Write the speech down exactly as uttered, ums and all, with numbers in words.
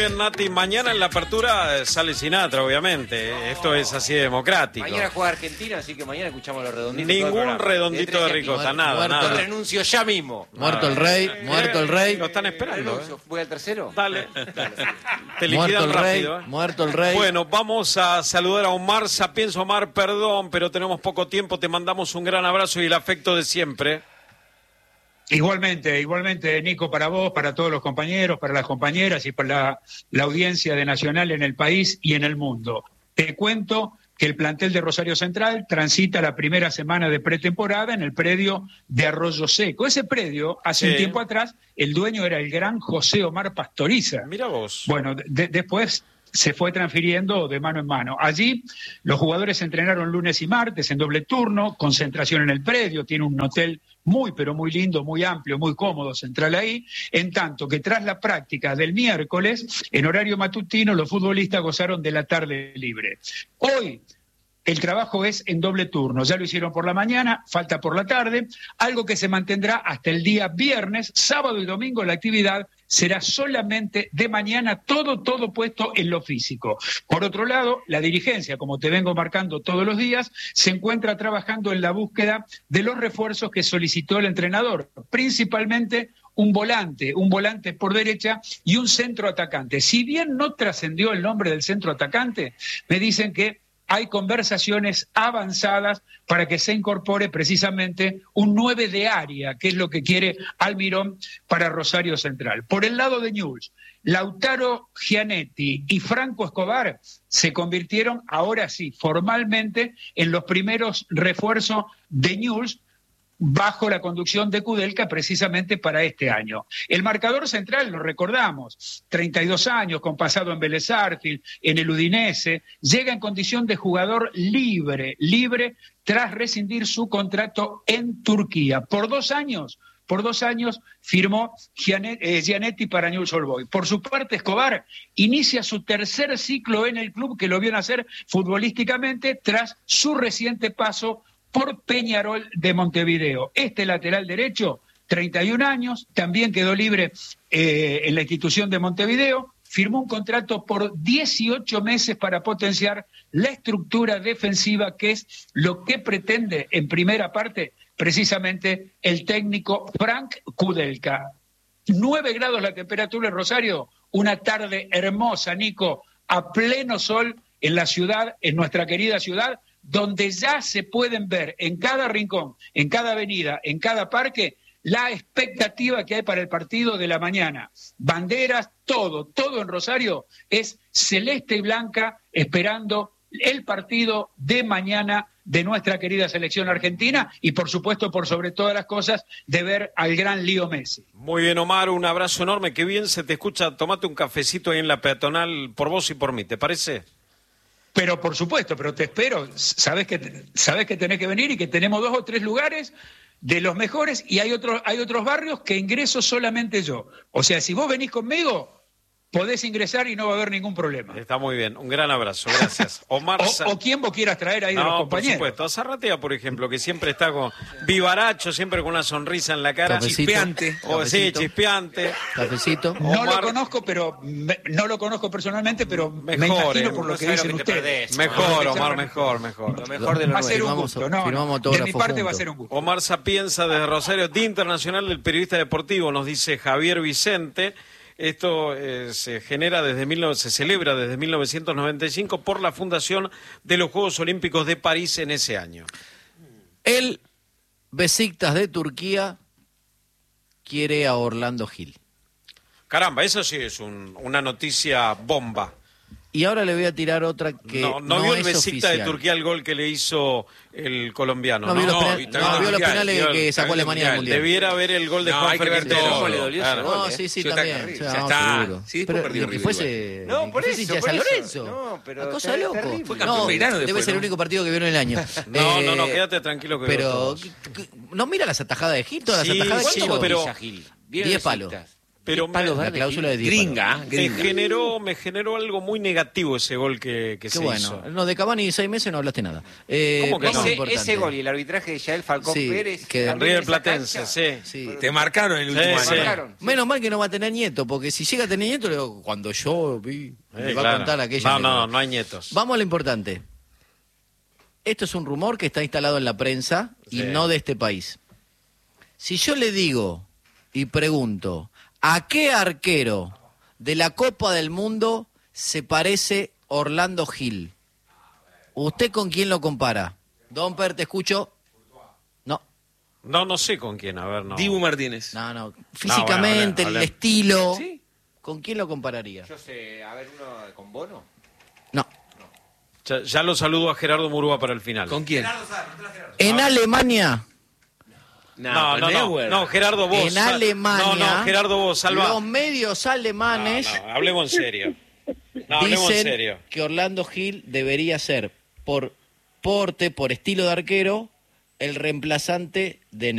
bien, Nati. Mañana en la apertura sale Sinatra, obviamente. Esto es así de democrático. Mañana juega Argentina, así que mañana escuchamos los redonditos. Ningún redondito de, de ricota, nada, muerto, nada. Renuncio ya mismo. Muerto el rey, eh, muerto el rey. Lo están esperando. ¿Eh? ¿Voy al tercero? Dale. Dale. Te muerto el rápido, rey, ¿eh? muerto el rey. Bueno, vamos a saludar a Omar Sapienza. Omar, perdón, pero tenemos poco tiempo. Te mandamos un gran abrazo y el afecto de siempre. Igualmente, igualmente, Nico, para vos, para todos los compañeros, para las compañeras y para la, la audiencia de Nacional en el país y en el mundo. Te cuento que el plantel de Rosario Central transita la primera semana de pretemporada en el predio de Arroyo Seco. Ese predio, hace sí. un tiempo atrás, el dueño era el gran José Omar Pastoriza. Mira vos. Bueno, de, después se fue transfiriendo de mano en mano. Allí los jugadores entrenaron lunes y martes en doble turno, concentración en el predio, tiene un hotel muy pero muy lindo, muy amplio, muy cómodo, central ahí, en tanto que tras la práctica del miércoles, en horario matutino, los futbolistas gozaron de la tarde libre. Hoy el trabajo es en doble turno, ya lo hicieron por la mañana, falta por la tarde, algo que se mantendrá hasta el día viernes, sábado y domingo la actividad será solamente de mañana, todo, todo puesto en lo físico. Por otro lado, la dirigencia, como te vengo marcando todos los días, se encuentra trabajando en la búsqueda de los refuerzos que solicitó el entrenador, principalmente un volante, un volante por derecha y un centro atacante. Si bien no trascendió el nombre del centro atacante, me dicen que hay conversaciones avanzadas para que se incorpore precisamente un nueve de área, que es lo que quiere Almirón para Rosario Central. Por el lado de Newell's, Lautaro Gianetti y Franco Escobar se convirtieron, ahora sí, formalmente, en los primeros refuerzos de Newell's, bajo la conducción de Kudelka precisamente para este año. El marcador central, lo recordamos, treinta y dos años, con pasado en Vélez Sarsfield, en el Udinese, llega en condición de jugador libre, libre tras rescindir su contrato en Turquía. Por dos años, por dos años firmó Gianetti para Newell's Old Boys. Por su parte, Escobar inicia su tercer ciclo en el club que lo vio nacer futbolísticamente tras su reciente paso por Peñarol de Montevideo. Este lateral derecho, treinta y un años, también quedó libre eh, en la institución de Montevideo, firmó un contrato por dieciocho meses para potenciar la estructura defensiva, que es lo que pretende en primera parte precisamente el técnico Frank Kudelka. Nueve grados la temperatura en Rosario, una tarde hermosa, Nico, a pleno sol en la ciudad, en nuestra querida ciudad, donde ya se pueden ver en cada rincón, en cada avenida, en cada parque, la expectativa que hay para el partido de la mañana. Banderas, todo, todo en Rosario es celeste y blanca, esperando el partido de mañana de nuestra querida selección argentina y, por supuesto, por sobre todas las cosas, de ver al gran Leo Messi. Muy bien, Omar, un abrazo enorme, qué bien se te escucha. Tomate un cafecito ahí en la peatonal por vos y por mí, ¿te parece? Pero por supuesto, pero te espero, sabes que, sabes que tenés que venir y que tenemos dos o tres lugares de los mejores y hay otros, hay otros barrios que ingreso solamente yo. O sea, si vos venís conmigo, podés ingresar y no va a haber ningún problema. Está muy bien, un gran abrazo, gracias. Omar o, Sa... o quien vos quieras traer ahí no, de los compañeros. por supuesto, a Zarratea, por ejemplo, que siempre está con vivaracho, siempre con una sonrisa en la cara. Cafecito. Chispeante. O, sí, chispeante. Cafecito. No Omar... lo conozco, pero me, no lo conozco personalmente, pero mejor, me imagino eh, por lo no que sabes dicen lo que te ustedes. perdés. Mejor, Omar, mejor, mejor. Lo mejor de lo Va a ser un Firmamos- gusto, no, firmamos no. De mi autógrafo parte va a juntos. ser un gusto. Omar Sapienza desde Rosario, Día Internacional del Periodista Deportivo, nos dice Javier Vicente. Esto eh, se genera desde mil novecientos, se celebra desde mil novecientos noventa y cinco por la fundación de los Juegos Olímpicos de París en ese año. El Besiktas de Turquía quiere a Orlando Gil. Caramba, eso sí es un, una noticia bomba. Y ahora le voy a tirar otra que No, no, no vio el es Besiktas de oficial. Turquía el gol que le hizo el colombiano, No, ¿no? vio los, No, penal- y no, también vio el los mundial, penales vio que el- sacó también el Alemania del mundial. Mundial. Debiera ver el gol de No, Juan hay que ver Fernández. todo. ¿Cómo le dolió ese Claro. gol? No, eh. sí, sí, Sí, está también. terrible. Sí, Ya no, está. seguro. Sí, después Pero perdió que River fuese, igual. No, que por fuese eso, hincha de por San eso. Lorenzo. No, pero Una cosa está loco. terrible. Fue No, campeón Belgrano debe después, ser el ¿no? único partido que vio en el año. No, no, no, Eh, quédate tranquilo que Pero, veo todos. ¿no mira las atajadas de Gil? Todas Sí, las atajadas de sí, Gil. pero- Botilla, Gil? Vieron diez los palos. citas. pero diez palos me, La verdes, cláusula de Gil. diez Gringa, palos. me gringa. generó, me generó algo muy negativo ese gol que, que Qué se bueno. hizo. No, de Cavani seis meses no hablaste nada. Eh, ¿Cómo que vamos a lo Ese, importante. ese gol y el arbitraje de Yael Falcón Sí, Pérez. que- también River en esa Platense, cancha, sí. Sí. Te marcaron el Sí, último sí. año. marcaron. Menos mal que no va a tener nieto, porque si llega a tener nieto, le digo, cuando yo vi, Eh, me va claro. a contar aquella. No, anécdota. no, no hay nietos. Vamos a lo importante. Esto es un rumor que está instalado en la prensa y Sí. no de este país. Si yo le digo y pregunto, ¿a qué arquero de la Copa del Mundo se parece Orlando Gil? ¿Usted con quién lo compara? Don Per, te escucho. No, No, no sé con quién, a ver, no. Dibu Martínez. no, no. Físicamente, bueno, hablemos, el hablemos. estilo. Sí. ¿Con quién lo compararía? Yo sé, a ver, uno con Bono. No. Ya, ya lo saludo a Gerardo Murúa para el final. ¿Con quién? En Alemania, No, no, no, Neuer. no, Gerardo vos. en sal- Alemania, No, no, Gerardo vos, salva. los medios alemanes No, no, hablemos en serio. No, hablemos en dicen serio. que Orlando Gil debería ser, por porte, por estilo de arquero, el reemplazante de